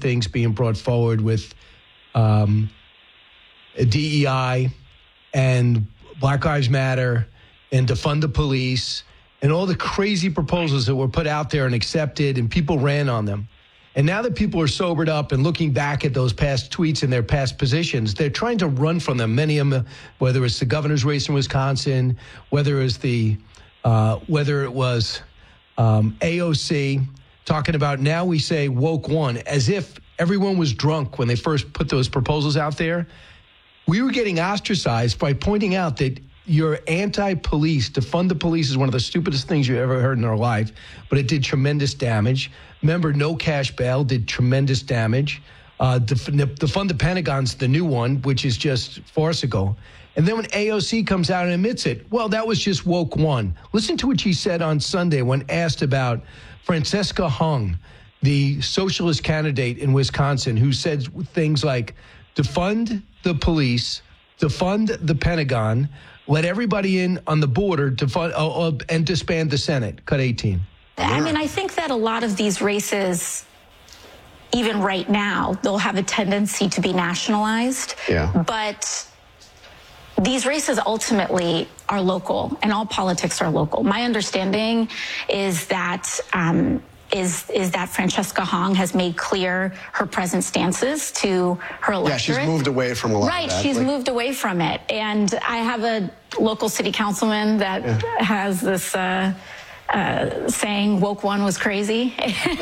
things being brought forward with DEI and Black Lives Matter and defund the police and all the crazy proposals that were put out there and accepted, and people ran on them. And now that people are sobered up and looking back at those past tweets and their past positions, they're trying to run from them. Many of them, whether it's the governor's race in Wisconsin, whether it was AOC, talking about now we say woke one, as if everyone was drunk when they first put those proposals out there. We were getting ostracized by pointing out that you're anti-police. Defund the police is one of the stupidest things you ever heard in our life, but it did tremendous damage. Remember, no cash bail did tremendous damage. Defund the Pentagon's the new one, which is just farcical. And then when AOC comes out and admits it, well, that was just woke one. Listen to what she said on Sunday when asked about Francesca Hung, the socialist candidate in Wisconsin, who said things like, defund the police, defund the Pentagon, let everybody in on the border, defund, and disband the Senate. Cut 18. I mean, I think that a lot of these races, even right now, they'll have a tendency to be nationalized. Yeah. But these races ultimately are local, and all politics are local. My understanding is that that Francesca Hong has made clear her present stances to her electorate. Yeah, she's moved away from a lot of that. Right, she's moved away from it. And I have a local city councilman that has this saying woke one was crazy.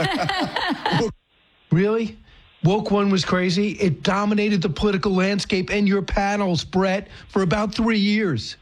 Really? Woke one was crazy? It dominated the political landscape and your panels, Brett, for about 3 years.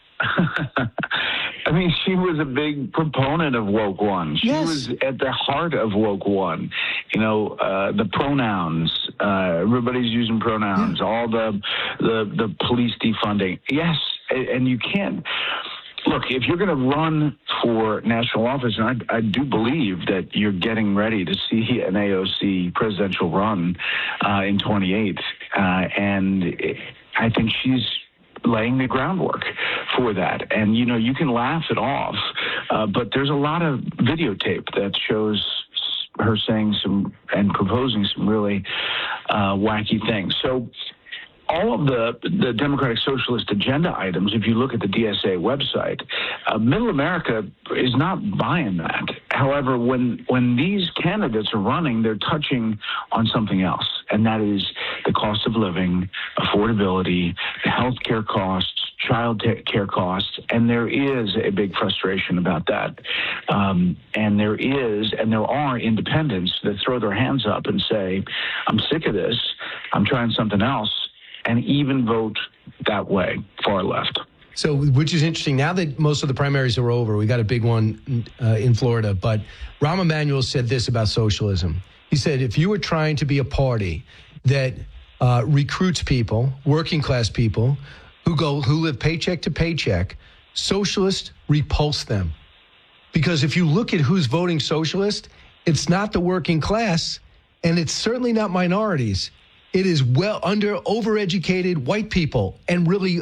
I mean, she was a big proponent of woke one. She was at the heart of woke one. You know, the pronouns. Everybody's using pronouns. All the police defunding. Yes, and you can't. Look, if you're going to run for national office, and I do believe that you're getting ready to see an AOC presidential run in 28, and I think she's laying the groundwork for that. And, you know, you can laugh it off, but there's a lot of videotape that shows her saying some and proposing some really wacky things. So all of the Democratic Socialist agenda items, if you look at the DSA website, Middle America is not buying that. However, when these candidates are running, they're touching on something else, and that is the cost of living, affordability, the health care costs, child care costs, and there is a big frustration about that. And there are independents that throw their hands up and say, I'm sick of this, I'm trying something else, and even vote that way, far left. So, which is interesting. Now that most of the primaries are over, we got a big one in Florida, but Rahm Emanuel said this about socialism. He said, if you were trying to be a party that recruits people, working class people, who live paycheck to paycheck, socialists repulse them. Because if you look at who's voting socialist, it's not the working class, and it's certainly not minorities. It is overeducated white people and really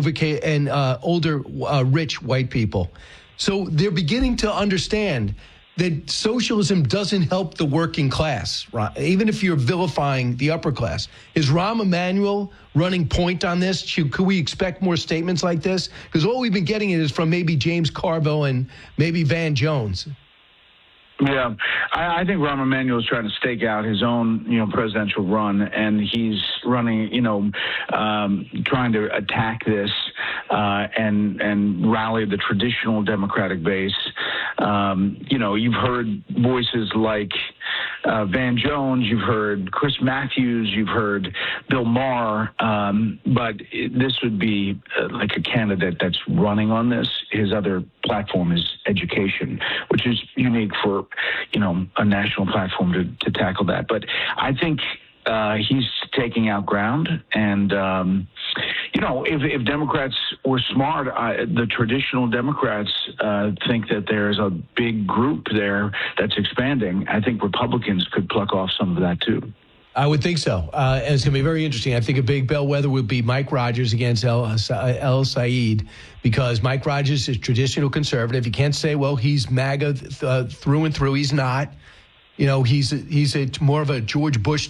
older, rich white people. So they're beginning to understand that socialism doesn't help the working class, even if you're vilifying the upper class. Is Rahm Emanuel running point on this? Could we expect more statements like this? Because all we've been getting is from maybe James Carville and maybe Van Jones. Yeah, I think Rahm Emanuel is trying to stake out his own, presidential run, and he's running, trying to attack this and rally the traditional Democratic base. You've heard voices like Van Jones, you've heard Chris Matthews, you've heard Bill Maher, but this would be like a candidate that's running on this. His other platform is education, which is unique for, a national platform to tackle that. But I think he's taking out ground. And, if Democrats were smart, the traditional Democrats think that there's a big group there that's expanding. I think Republicans could pluck off some of that, too. I would think so. And it's going to be very interesting. I think a big bellwether would be Mike Rogers against El Said, because Mike Rogers is traditional conservative. You can't say, well, he's MAGA through and through. He's not. He's more of a George Bush